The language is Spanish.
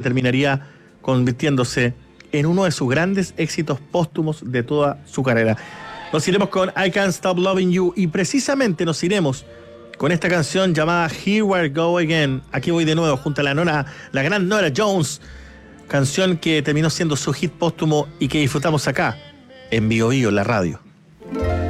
terminaría convirtiéndose en uno de sus grandes éxitos póstumos de toda su carrera. Nos iremos con I Can't Stop Loving You y precisamente nos iremos con esta canción llamada Here We Go Again. Aquí voy de nuevo junto a la gran Norah Jones, canción que terminó siendo su hit póstumo y que disfrutamos acá en Bio Bio, la radio.